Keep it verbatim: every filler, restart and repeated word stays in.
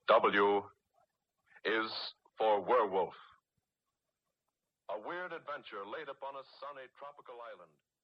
W is for werewolf. A weird adventure laid upon a sunny tropical island.